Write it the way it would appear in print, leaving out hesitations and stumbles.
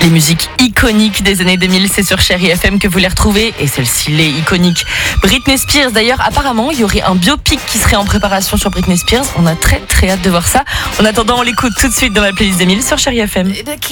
Les musiques iconiques des années 2000, c'est sur Chérie FM que vous les retrouvez. Et celle-ci, les iconiques. Britney Spears, d'ailleurs, apparemment, il y aurait un biopic qui serait en préparation sur Britney Spears. On a très très hâte de voir ça. En attendant, on l'écoute tout de suite dans la playlist 2000 sur Chérie FM.